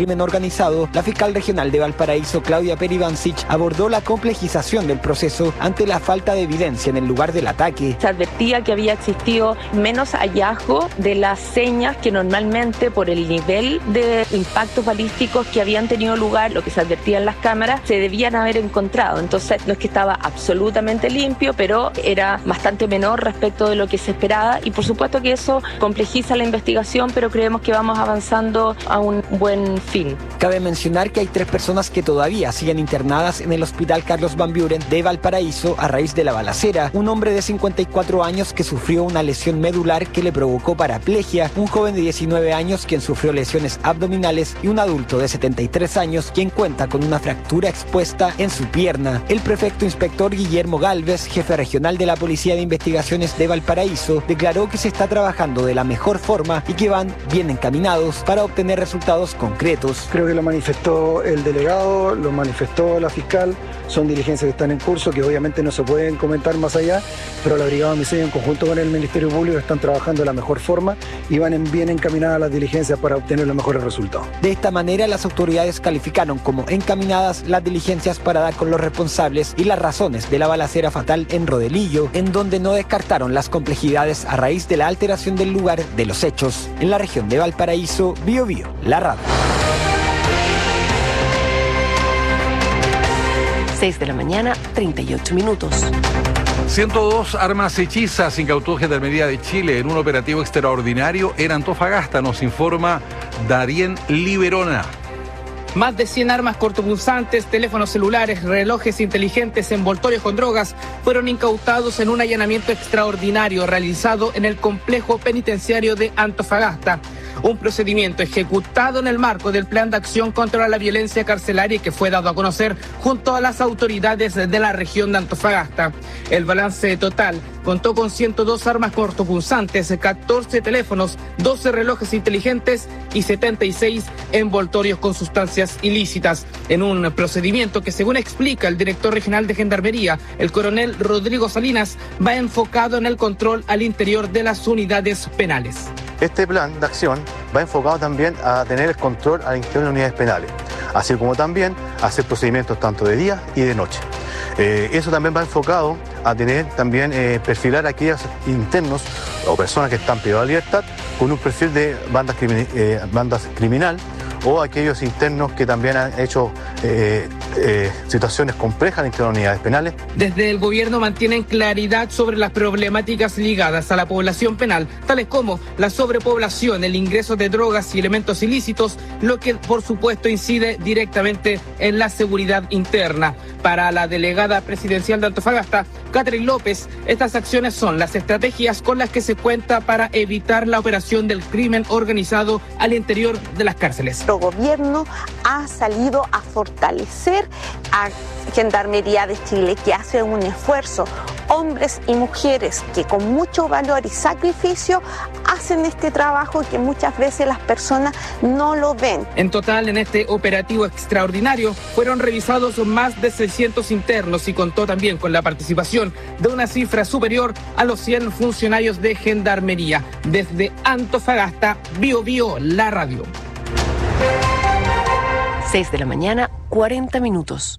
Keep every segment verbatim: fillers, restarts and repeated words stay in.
crimen organizado, la fiscal regional de Valparaíso, Claudia Peribancic, abordó la complejización del proceso ante la falta de evidencia en el lugar del ataque. Se advertía que había existido menos hallazgo de las señas que normalmente, por el nivel de impactos balísticos que habían tenido lugar, lo que se advertía en las cámaras, se debían haber encontrado. Entonces, no es que estaba absolutamente limpio, pero era bastante menor respecto de lo que se esperaba, y por supuesto que eso complejiza la investigación, pero creemos que vamos avanzando a un buen fin. Cabe mencionar que hay tres personas que todavía siguen internadas en el Hospital Carlos Van Buren de Valparaíso a raíz de la balacera. Un hombre de cincuenta y cuatro años que sufrió una lesión medular que le provocó paraplegia, un joven de diecinueve años quien sufrió lesiones abdominales y un adulto de setenta y tres años quien cuenta con una fractura expuesta en su pierna. El prefecto inspector Guillermo Galvez, jefe regional de la Policía de Investigaciones de Valparaíso, declaró que se está trabajando de la mejor forma y que van bien encaminados para obtener resultados concretos. Creo que lo manifestó el delegado, lo manifestó la fiscal, son diligencias que están en curso, que obviamente no se pueden comentar más allá, pero la Brigada Homicidio en conjunto con el Ministerio Público están trabajando de la mejor forma y van en bien encaminadas las diligencias para obtener los mejores resultados. De esta manera, las autoridades calificaron como encaminadas las diligencias para dar con los responsables y las razones de la balacera fatal en Rodelillo, en donde no descartaron las complejidades a raíz de la alteración del lugar de los hechos. En la región de Valparaíso, Bio Bio, la radio. seis de la mañana, treinta y ocho minutos. ciento dos armas hechizas incautó Gendarmería de Chile en un operativo extraordinario en Antofagasta, nos informa Darien Liberona. Más de cien armas cortopunzantes, teléfonos celulares, relojes inteligentes, envoltorios con drogas fueron incautados en un allanamiento extraordinario realizado en el complejo penitenciario de Antofagasta. Un procedimiento ejecutado en el marco del Plan de Acción contra la Violencia Carcelaria que fue dado a conocer junto a las autoridades de la región de Antofagasta. El balance total contó con ciento dos armas cortopunzantes, catorce teléfonos, doce relojes inteligentes y setenta y seis envoltorios con sustancias ilícitas. En un procedimiento que, según explica el director regional de Gendarmería, el coronel Rodrigo Salinas, va enfocado en el control al interior de las unidades penales. Este plan de acción va enfocado también a tener el control al interior de las unidades penales, así como también a hacer procedimientos tanto de día y de noche. Eh, eso también va enfocado a tener también eh, perfilar a aquellos internos o personas que están privadas de libertad con un perfil de bandas, crimin eh, bandas criminal, o aquellos internos que también han hecho eh, eh, situaciones complejas dentro de las unidades penales. Desde el gobierno mantienen claridad sobre las problemáticas ligadas a la población penal, tales como la sobrepoblación, el ingreso de drogas y elementos ilícitos, lo que por supuesto incide directamente en la seguridad interna. Para la delegada presidencial de Antofagasta, Catherine López, estas acciones son las estrategias con las que se cuenta para evitar la operación del crimen organizado al interior de las cárceles. Nuestro gobierno ha salido a fortalecer a Gendarmería de Chile, que hace un esfuerzo, hombres y mujeres que con mucho valor y sacrificio hacen este trabajo que muchas veces las personas no lo ven. En total, en este operativo extraordinario fueron revisados más de seiscientos internos y contó también con la participación de una cifra superior a los cien funcionarios de Gendarmería. Desde Antofagasta, Bio Bio, la radio. seis de la mañana, cuarenta minutos.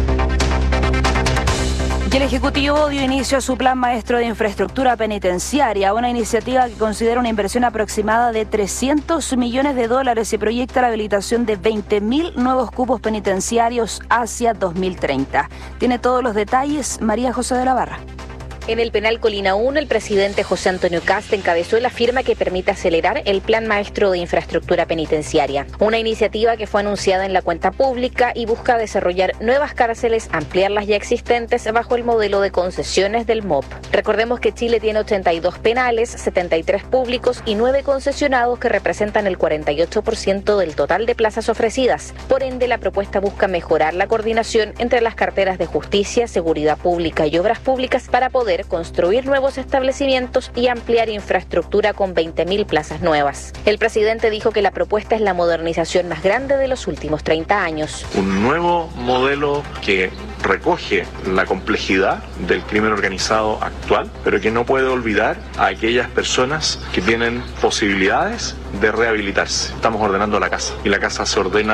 Y el Ejecutivo dio inicio a su Plan Maestro de Infraestructura Penitenciaria, una iniciativa que considera una inversión aproximada de trescientos millones de dólares y proyecta la habilitación de veinte mil nuevos cupos penitenciarios hacia dos mil treinta. Tiene todos los detalles María José de la Barra. En el penal Colina uno, el presidente José Antonio Kast encabezó la firma que permite acelerar el Plan Maestro de Infraestructura Penitenciaria, una iniciativa que fue anunciada en la cuenta pública y busca desarrollar nuevas cárceles, ampliar las ya existentes bajo el modelo de concesiones del M O P. Recordemos que Chile tiene ochenta y dos penales, setenta y tres públicos y nueve concesionados que representan el cuarenta y ocho por ciento del total de plazas ofrecidas. Por ende, la propuesta busca mejorar la coordinación entre las carteras de Justicia, Seguridad Pública y Obras Públicas para poder construir nuevos establecimientos y ampliar infraestructura con veinte mil plazas nuevas. El presidente dijo que la propuesta es la modernización más grande de los últimos treinta años. Un nuevo modelo que recoge la complejidad del crimen organizado actual, pero que no puede olvidar a aquellas personas que tienen posibilidades de rehabilitarse. Estamos ordenando la casa y la casa se ordena